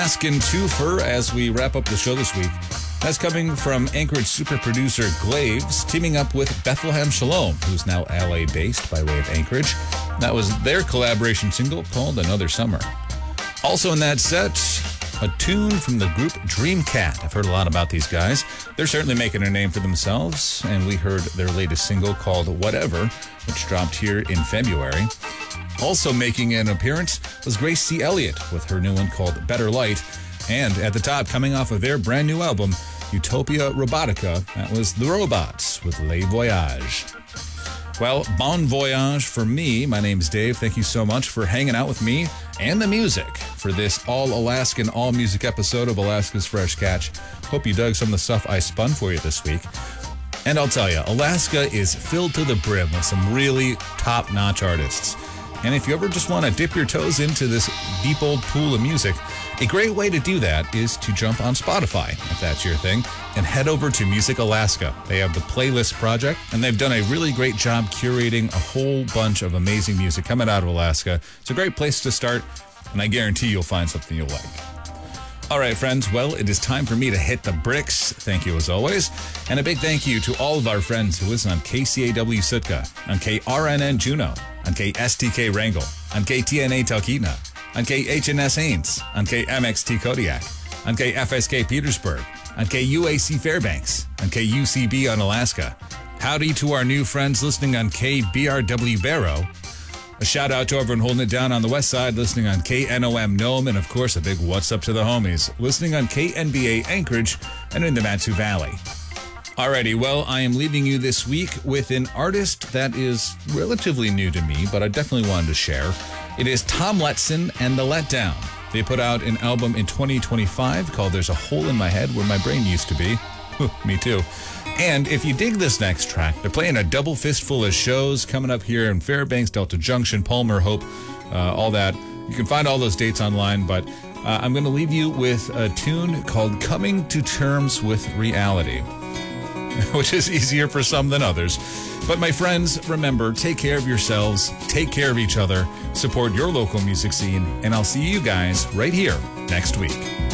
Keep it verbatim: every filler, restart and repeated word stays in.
Alaskan twofer as we wrap up the show this week. That's coming from Anchorage super producer Glaves, teaming up with Bethlehem Shalom, who's now L A-based by way of Anchorage. That was their collaboration single called Another Summer. Also in that set, a tune from the group Dreamcat. I've heard a lot about these guys. They're certainly making a name for themselves, and we heard their latest single called Whatever, which dropped here in February. Also making an appearance was Grace C. Elliott with her new one called Better Light. And at the top, coming off of their brand new album, Utopia Robotica, that was The Robots with Le Voyage. Well, bon voyage for me. My name's Dave. Thank you so much for hanging out with me and the music for this all-Alaskan, all-music episode of Alaska's Fresh Catch. Hope you dug some of the stuff I spun for you this week. And I'll tell you, Alaska is filled to the brim with some really top-notch artists. And if you ever just want to dip your toes into this deep old pool of music, a great way to do that is to jump on Spotify, if that's your thing, and head over to Music Alaska. They have the Playlist Project, and they've done a really great job curating a whole bunch of amazing music coming out of Alaska. It's a great place to start, and I guarantee you'll find something you'll like. All right, friends, well, it is time for me to hit the bricks. Thank you, as always. And a big thank you to all of our friends who listen on K C A W Sitka, on K R N N Juneau, on K S T K Wrangell, on K T N A Talkeetna, on K H N S Ames, on K M X T Kodiak, on K F S K Petersburg, on K U A C Fairbanks, on K U C B on Alaska. Howdy to our new friends listening on K B R W Barrow. A shout out to everyone holding it down on the west side, listening on K N O M Nome, and of course a big what's up to the homies, listening on K N B A Anchorage and in the Matsu Valley. Alrighty, well, I am leaving you this week with an artist that is relatively new to me, but I definitely wanted to share. It is Tom Letson and The Letdown. They put out an album in twenty twenty-five called There's a Hole in My Head Where My Brain Used to Be. Me too. And if you dig this next track, they're playing a double fistful of shows coming up here in Fairbanks, Delta Junction, Palmer, Hope, uh, all that. You can find all those dates online, but uh, I'm going to leave you with a tune called Coming to Terms with Reality, which is easier for some than others. But my friends, remember, take care of yourselves, take care of each other, support your local music scene, and I'll see you guys right here next week.